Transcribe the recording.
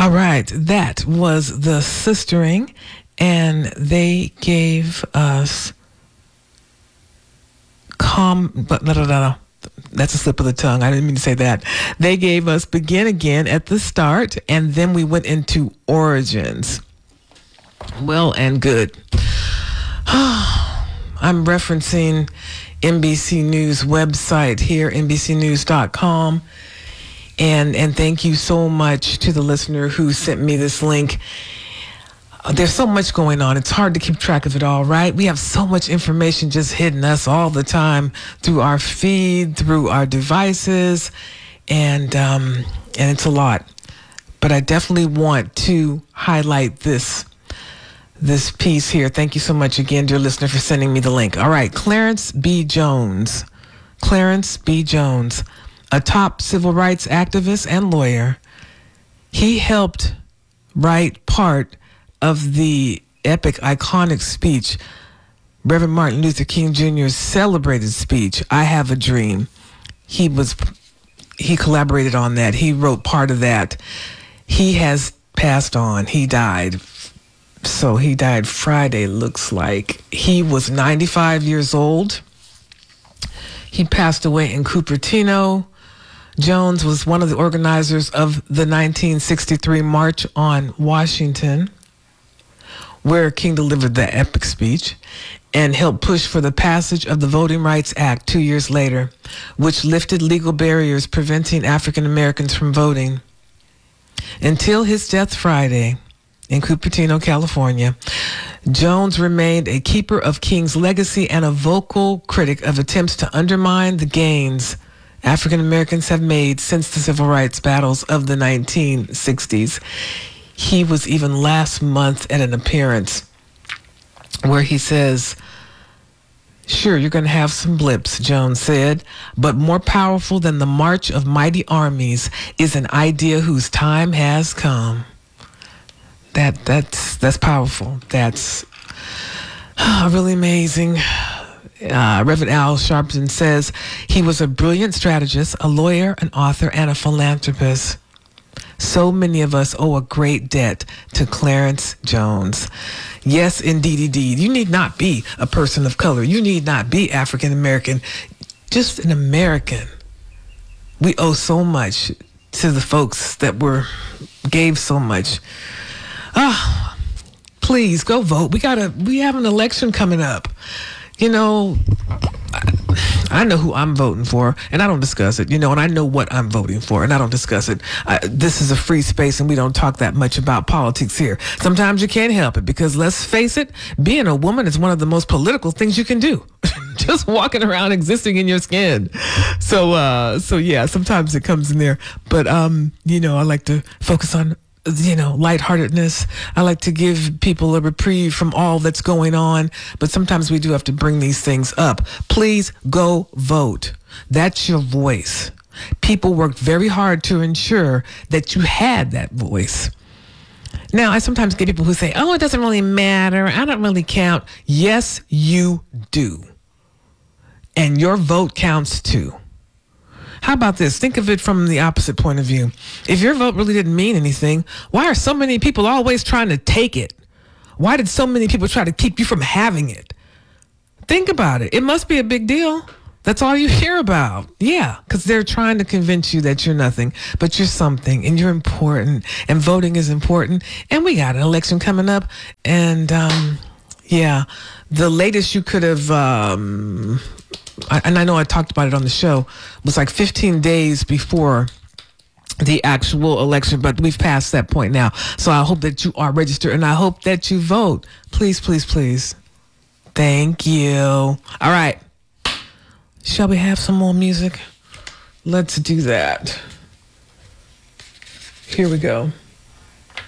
All right, that was the Sistering, and they gave us That's a slip of the tongue. I didn't mean to say that. They gave us Begin Again at the start, and then we went into Origins. Well and good. I'm referencing NBC News website here, NBCnews.com. And thank you so much to the listener who sent me this link. There's so much going on. It's hard to keep track of it all, right? We have so much information just hitting us all the time through our feed, through our devices, and it's a lot. But I definitely want to highlight this piece here. Thank you so much again, dear listener, for sending me the link. All right, Clarence B. Jones. Clarence B. Jones, a top civil rights activist and lawyer. He helped write part of the epic, iconic speech, Reverend Martin Luther King Jr.'s celebrated speech, I Have a Dream. He collaborated on that. He wrote part of that. He has passed on. He died. So he died Friday, looks like. He was 95 years old. He passed away in Cupertino. Jones was one of the organizers of the 1963 March on Washington, where King delivered the epic speech, and helped push for the passage of the Voting Rights Act 2 years later, which lifted legal barriers preventing African Americans from voting. Until his death Friday in Cupertino, California, Jones remained a keeper of King's legacy and a vocal critic of attempts to undermine the gains African Americans have made since the civil rights battles of the 1960s. He was even last month at an appearance where he says, "Sure, you're going to have some blips," Jones said, "but more powerful than the march of mighty armies is an idea whose time has come." That's powerful. That's really amazing. Reverend Al Sharpton says he was a brilliant strategist, a lawyer, an author, and a philanthropist. So many of us owe a great debt to Clarence Jones. Yes, indeed. You need not be a person of color. You need not be African American. Just an American. We owe so much to the folks that gave so much. Please go vote. We have an election coming up. You know, I know who I'm voting for, and I don't discuss it, and I know what I'm voting for, and I don't discuss it. This is a free space, and we don't talk that much about politics here. Sometimes you can't help it, because let's face it, being a woman is one of the most political things you can do. Just walking around, existing in your skin. So yeah, sometimes it comes in there. But, I like to focus on lightheartedness. I like to give people a reprieve from all that's going on, but sometimes we do have to bring these things up. Please go vote. That's your voice. People worked very hard to ensure that you had that voice. Now, I sometimes get people who say, "Oh, it doesn't really matter. I don't really count." Yes, you do. And your vote counts too. How about this? Think of it from the opposite point of view. If your vote really didn't mean anything, why are so many people always trying to take it? Why did so many people try to keep you from having it? Think about it. It must be a big deal. That's all you hear about. Yeah, because they're trying to convince you that you're nothing, but you're something, and you're important, and voting is important. And we got an election coming up, and the latest you could have... and I know I talked about it on the show, was like 15 days before the actual election, but we've passed that point now. So I hope that you are registered, and I hope that you vote. Please, please, please. Thank you. All right. Shall we have some more music? Let's do that. Here we go.